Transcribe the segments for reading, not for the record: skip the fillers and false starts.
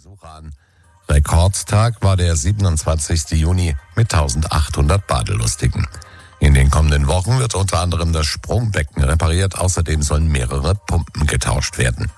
Besucher an. Rekordtag war der 27. Juni mit 1800 Badelustigen. In den kommenden Wochen wird unter anderem das Sprungbecken repariert. Außerdem sollen mehrere Pumpen getauscht werden.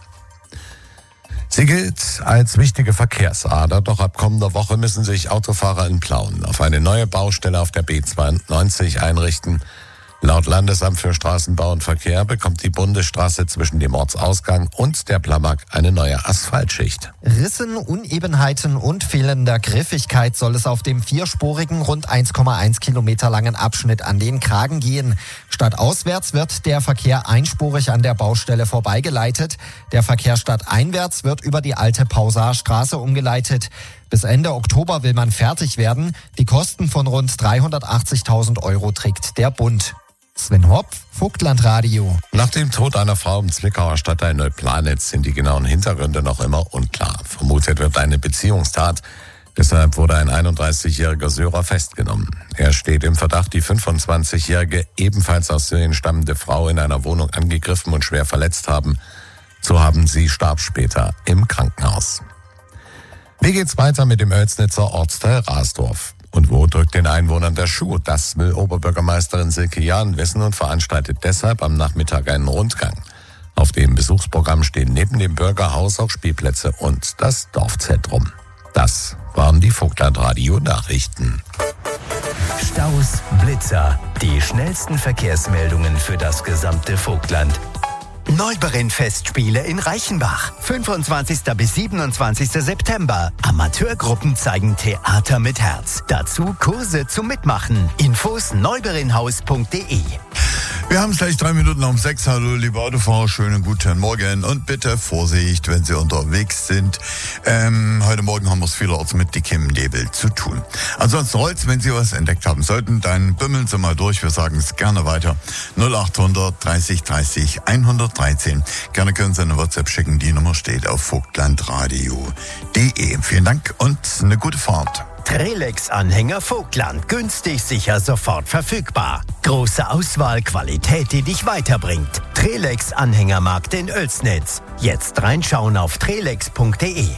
Sie gilt als wichtige Verkehrsader, doch ab kommender Woche müssen sich Autofahrer in Plauen auf eine neue Baustelle auf der B92 einrichten. Laut Landesamt für Straßenbau und Verkehr bekommt die Bundesstraße zwischen dem Ortsausgang und der Plamag eine neue Asphaltschicht. Rissen, Unebenheiten und fehlender Griffigkeit soll es auf dem vierspurigen, rund 1,1 Kilometer langen Abschnitt an den Kragen gehen. Stadtauswärts wird der Verkehr einspurig an der Baustelle vorbeigeleitet. Der Verkehr stadteinwärts wird über die alte Pausarstraße umgeleitet. Bis Ende Oktober will man fertig werden. Die Kosten von rund 380.000 € trägt der Bund. Sven Hopf, Vogtlandradio. Nach dem Tod einer Frau im Zwickauer Stadtteil Neuplanitz sind die genauen Hintergründe noch immer unklar. Vermutet wird eine Beziehungstat. Deshalb wurde ein 31-jähriger Syrer festgenommen. Er steht im Verdacht, die 25-jährige, ebenfalls aus Syrien stammende Frau in einer Wohnung angegriffen und schwer verletzt haben. So haben sie starb später im Krankenhaus. Wie geht's weiter mit dem Oelsnitzer Ortsteil Rasdorf? Und wo drückt den Einwohnern der Schuh? Das will Oberbürgermeisterin Silke Jahn wissen und veranstaltet deshalb am Nachmittag einen Rundgang. Auf dem Besuchsprogramm stehen neben dem Bürgerhaus auch Spielplätze und das Dorfzentrum. Das waren die Vogtlandradio-Nachrichten. Staus, Blitzer, die schnellsten Verkehrsmeldungen für das gesamte Vogtland. Neuberen-Festspiele in Reichenbach. 25. bis 27. September. Amateurgruppen zeigen Theater mit Herz. Dazu Kurse zum Mitmachen. Infos neuberinhaus.de. Wir haben es gleich 3 Minuten um 6. Hallo, liebe Autofahrer, schönen guten Morgen und bitte Vorsicht, wenn Sie unterwegs sind. Heute Morgen haben wir es vielerorts mit dickem Nebel zu tun. Ansonsten rollt's, wenn Sie was entdeckt haben sollten, dann bümmeln Sie mal durch. Wir sagen es gerne weiter. 0800 30 30 113. Gerne können Sie eine WhatsApp schicken. Die Nummer steht auf vogtlandradio.de. Vielen Dank und eine gute Fahrt. Trelex-Anhänger Vogtland. Günstig, sicher, sofort verfügbar. Große Auswahl, Qualität, die dich weiterbringt. Trelex-Anhängermarkt in Oelsnitz. Jetzt reinschauen auf trelex.de.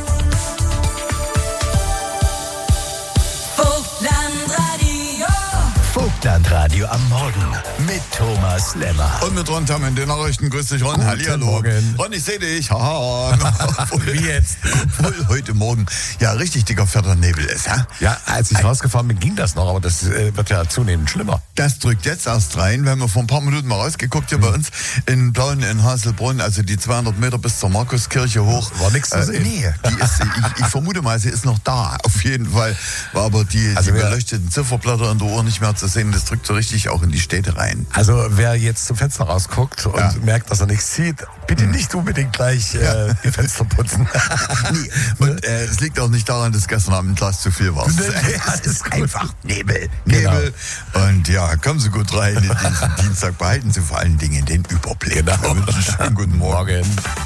Vogtlandradio am Morgen mit Thomas Lemmer. Und mit Ron Tam in den Nachrichten. Grüß dich, Ron. Hallihallo. Morgen. Ron, ich sehe dich. Haha. Wie jetzt? Obwohl heute Morgen ja richtig dicker, fetter Nebel ist. Ja, Ja, als ich rausgefahren bin, ging das noch, aber das wird ja zunehmend schlimmer. das drückt jetzt erst rein. Wir haben ja vor ein paar Minuten mal rausgeguckt hier bei uns in Plauen in Haselbrunn, also die 200 Meter bis zur Markuskirche hoch. War nichts zu sehen. Nee, die ist, ich vermute mal, sie ist noch da. Auf jeden Fall war aber die beleuchteten Zifferblätter in der Uhr nicht mehr zu sehen. Das drückt so richtig auch in die Städte rein. Also wer jetzt zum Fenster rausguckt und merkt, dass er nichts sieht, bitte nicht unbedingt gleich die Fenster putzen. Nee. Und es liegt auch nicht daran, dass gestern Abend ein Glas zu viel war. Es ist einfach Nebel. Genau. Nebel. Und ja, kommen Sie gut rein in diesen Dienstag. Behalten Sie vor allen Dingen den Überblick. Genau. Wir wünschen einen schönen guten Morgen. Morgen.